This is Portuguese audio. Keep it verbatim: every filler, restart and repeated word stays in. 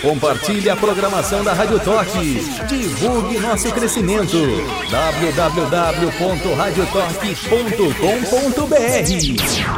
Compartilhe a programação da Rádio Toque. Divulgue nosso crescimento. w w w ponto rádio toque ponto com ponto b r